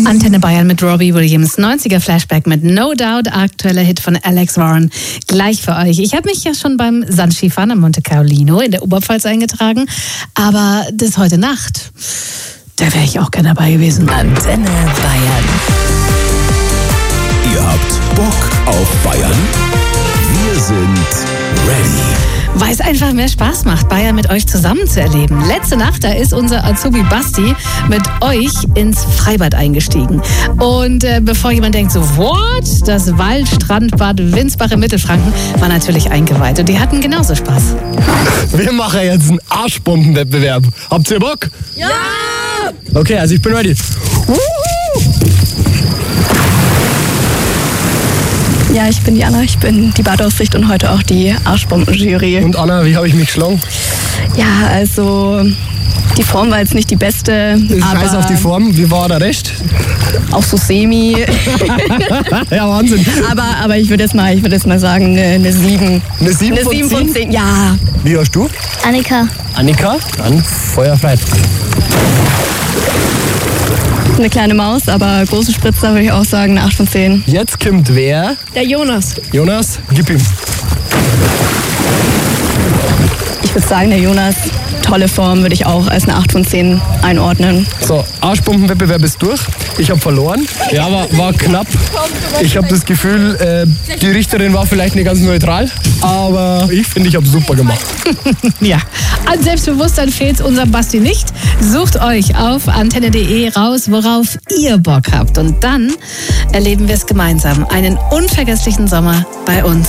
Antenne Bayern mit Robbie Williams, 90er Flashback mit No Doubt, aktueller Hit von Alex Warren, gleich für euch. Ich habe mich ja schon beim Sandskifahren am Monte Carlino in der Oberpfalz eingetragen, aber das heute Nacht, da wäre ich auch gerne dabei gewesen. Antenne Bayern. Ihr habt Bock auf Bayern? Wir sind ready. Weil es einfach mehr Spaß macht, Bayern mit euch zusammen zu erleben. Letzte Nacht, da ist unser Azubi Basti mit euch ins Freibad eingestiegen. Und bevor jemand denkt, so, what? Das Waldstrandbad Winsbach im Mittelfranken war natürlich eingeweiht. Und die hatten genauso Spaß. Wir machen jetzt einen Arschbombenwettbewerb. Habt ihr Bock? Ja! Okay, also ich bin ready. Ja, ich bin die Anna, ich bin die Badaussicht und heute auch die Arschbomben-Jury. Und Anna, wie habe ich mich geschlagen? Ja, also die Form war jetzt nicht die beste, Ich aber scheiß auf die Form. Wie war der Rest? auch so semi. Ja, Wahnsinn. aber ich würde jetzt mal sagen, eine 7. Eine 7 Eine von 7 10? von 10, ja. Wie hast du? Annika. Annika? Dann feuerfrei. Eine kleine Maus, aber große Spritzer würde ich auch sagen, eine 8 von 10. Jetzt kommt wer? Der Jonas. Jonas, gib ihm. Ich würde sagen, der Jonas, tolle Form, würde ich auch als eine 8 von 10 einordnen. So, Arschbombenwettbewerb ist durch. Ich habe verloren. Ja, war knapp. Ich habe das Gefühl, die Richterin war vielleicht nicht ganz neutral, aber ich finde, ich habe super gemacht. Ja, an Selbstbewusstsein fehlt unserem Basti nicht. Sucht euch auf antenne.de raus, worauf ihr Bock habt. Und dann erleben wir es gemeinsam. Einen unvergesslichen Sommer bei uns.